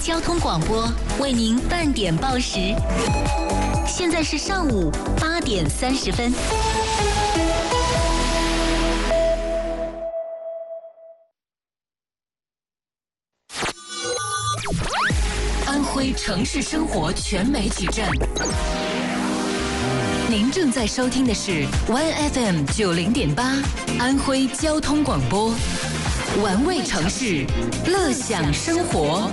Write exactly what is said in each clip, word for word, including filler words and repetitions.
交通广播为您半点报时，现在是上午八点三十分。安徽城市生活全媒体站，您正在收听的是 One F M 九零点八安徽交通广播，玩味城市，乐享生活。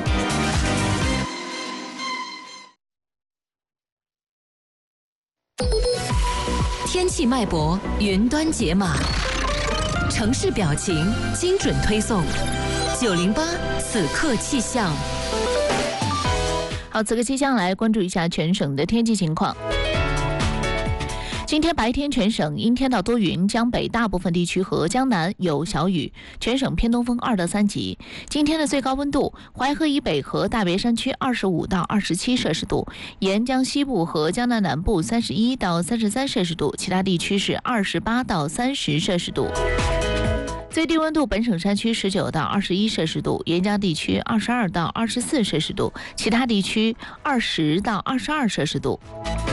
天气脉搏，云端解码，城市表情，精准推送。九零八此刻气象。 好，此刻气象来关注一下全省的天气情况。今天白天全省阴天到多云，江北大部分地区和江南有小雨，全省偏东风二到三级。今天的最高温度，淮河以北和大别山区二十五到二十七摄氏度，沿江西部和江南南部三十一到三十三摄氏度，其他地区是二十八到三十摄氏度。最低温度，本省山区十九到二十一摄氏度，沿江地区二十二到二十四摄氏度，其他地区二十到二十二摄氏度。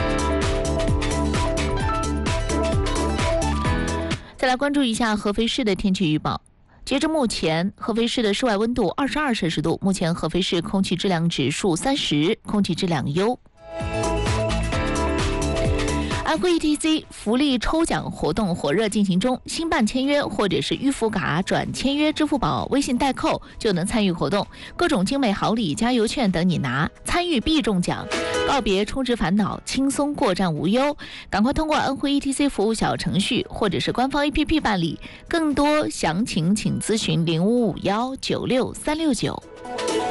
再来关注一下合肥市的天气预报。截至目前，合肥市的室外温度二十二摄氏度，目前合肥市空气质量指数三十，空气质量优。安徽 E T C 福利抽奖活动火热进行中，新办签约或者是预付卡转签约支付宝、微信代扣就能参与活动，各种精美好礼、加油券等你拿，参与必中奖，告别充值烦恼，轻松过站无忧。赶快通过安徽 E T C 服务小程序或者是官方 A P P 办理，更多详情请咨询零五五幺九六三六九。